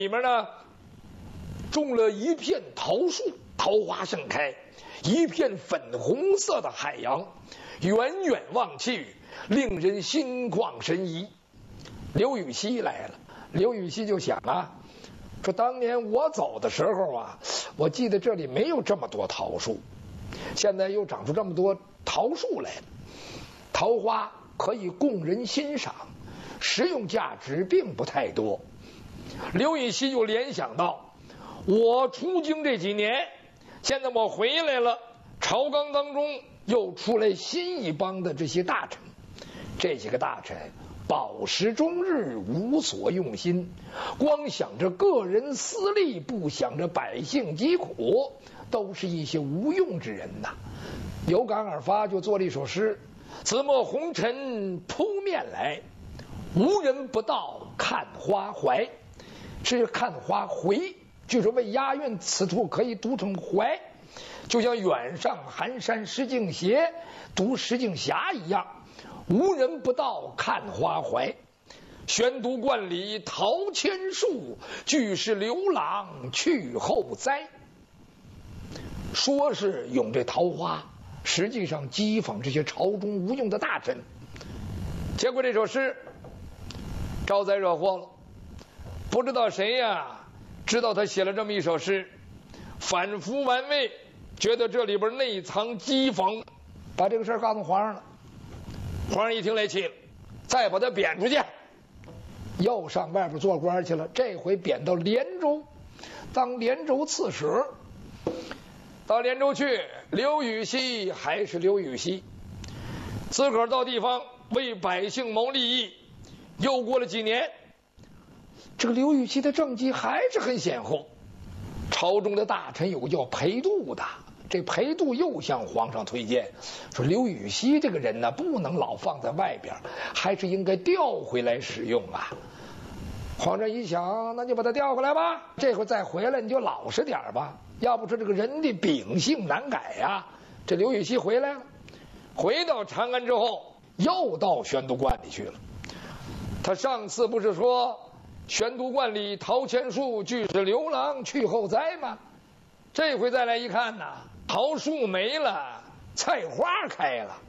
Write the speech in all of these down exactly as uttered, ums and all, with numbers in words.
里面呢种了一片桃树，桃花盛开，一片粉红色的海洋，远远望去，令人心旷神怡。刘禹锡来了，刘禹锡就想啊，说当年我走的时候啊，我记得这里没有这么多桃树，现在又长出这么多桃树来了。桃花可以供人欣赏，实用价值并不太多。刘禹锡就联想到，我出京这几年，现在我回来了，朝纲当中又出来新一帮的这些大臣，这些个大臣饱食终日，无所用心，光想着个人私利，不想着百姓疾苦，都是一些无用之人呐。有感而发，就做了一首诗：紫陌红尘扑面来，无人不到看花怀。是看花回，就是为押韵，此处可以读成怀，就像远上寒山石径斜读石径斜一样，无人不到看花怀。悬读冠里桃千树，俱是刘郎去后栽。说是咏这桃花，实际上讥讽这些朝中无用的大臣。结果这首诗招灾惹祸了，不知道谁呀知道他写了这么一首诗，反复玩味，觉得这里边内藏讥讽，把这个事儿告诉皇上了。皇上一听来气了，再把他贬出去，又上外边做官去了。这回贬到连州，当连州刺史。到连州去，刘禹锡还是刘禹锡，自个儿到地方为百姓谋利益。又过了几年，这个刘禹锡的政绩还是很显赫。朝中的大臣有个叫裴度的，这裴度又向皇上推荐说，刘禹锡这个人呢，不能老放在外边，还是应该调回来使用啊。皇上一想，那就把他调回来吧，这回再回来你就老实点吧，要不说这个人的秉性难改呀。这刘禹锡回来了，回到长安之后，又到玄都观里去了。他上次不是说玄都观里桃千树，俱是刘郎去后栽吗？这回再来一看呐，桃树没了，菜花开了。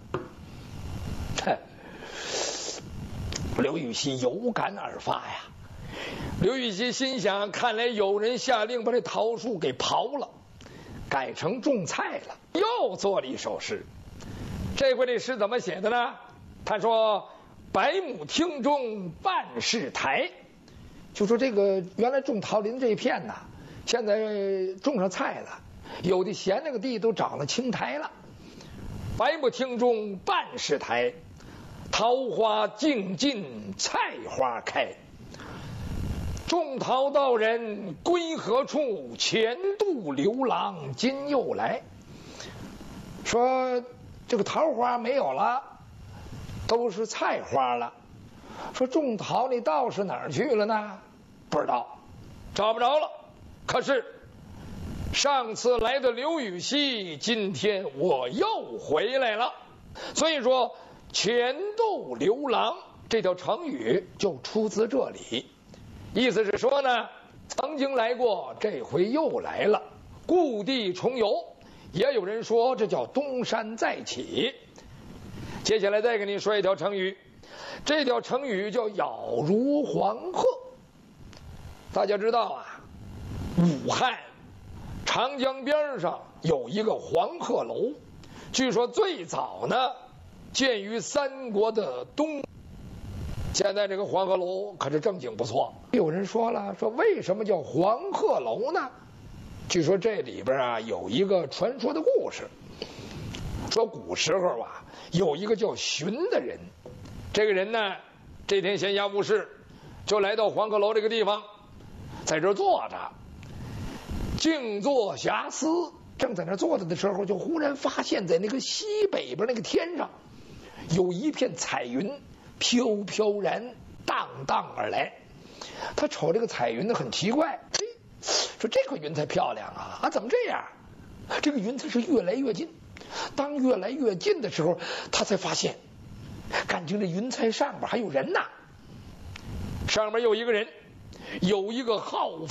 刘禹锡有感而发呀。刘禹锡心想，看来有人下令把这桃树给刨了，改成种菜了。又做了一首诗。这回这诗怎么写的呢？他说，百亩汀中半是台，就说这个原来种桃林这一片呐，现在种上菜了，有的闲那个地都长了青苔了。百亩汀中半是台，桃花尽尽菜花开。种桃道人归何处？前度刘郎今又来。说这个桃花没有了，都是菜花了。说种桃那道士哪儿去了呢？不知道，找不着了。可是上次来的刘禹锡，今天我又回来了。所以说前度刘郎这条成语就出自这里，意思是说呢，曾经来过，这回又来了，故地重游。也有人说这叫东山再起。接下来再给你说一条成语，这条成语叫咬如黄鹤。大家知道啊，武汉长江边上有一个黄鹤楼，据说最早呢建于三国的东。现在这个黄鹤楼可是正经不错。有人说了，说为什么叫黄鹤楼呢？据说这里边啊有一个传说的故事，说古时候啊有一个叫荀的人，这个人呢这天闲暇无事，就来到黄鹤楼这个地方，在这坐着静坐遐思。正在那坐着的时候，就忽然发现在那个西北边那个天上有一片彩云飘飘然荡荡而来。他瞅这个彩云呢很奇怪，嘿，说这个云彩漂亮啊，啊怎么这样？这个云彩是越来越近，当越来越近的时候，他才发现感情这云彩上边还有人呐。上面有一个人有一个好